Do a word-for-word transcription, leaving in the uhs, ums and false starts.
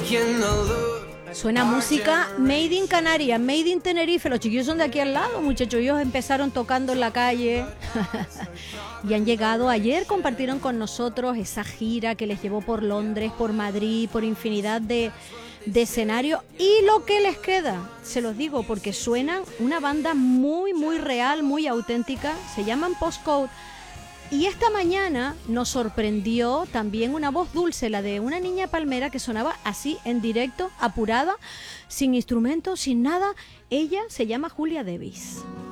Suena música Made in Canarias, Made in Tenerife. Los chiquillos son de aquí al lado, muchachos. Ellos empezaron tocando en la calle y han llegado ayer, compartieron con nosotros esa gira que les llevó por Londres, por Madrid, por infinidad de, de escenarios. Y lo que les queda, se los digo, porque suenan una banda muy, muy real, muy auténtica. Se llaman Postcode. Y esta mañana nos sorprendió también una voz dulce, la de una niña palmera que sonaba así en directo, apurada, sin instrumentos, sin nada. Ella se llama Julia Davis.